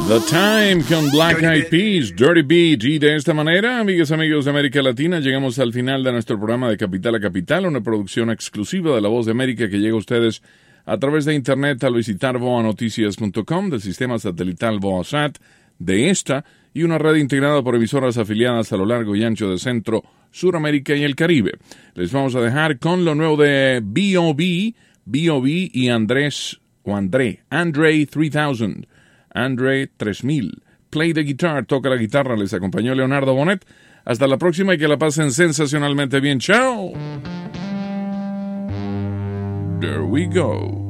The Time con Black Eyed Peas, Dirty Beat. Y de esta manera, amigas y amigos de América Latina, llegamos al final de nuestro programa de Capital a Capital, una producción exclusiva de La Voz de América que llega a ustedes a través de internet al visitar voanoticias.com, del sistema satelital VOASat, de esta y una red integrada por emisoras afiliadas a lo largo y ancho de Centro, Suramérica y el Caribe. Les vamos a dejar con lo nuevo de B.O.B. y André 3000. Andre 3000. Play the guitar, toca la guitarra, les acompañó Leonardo Bonet. Hasta la próxima y que la pasen sensacionalmente bien. ¡Chao! There we go.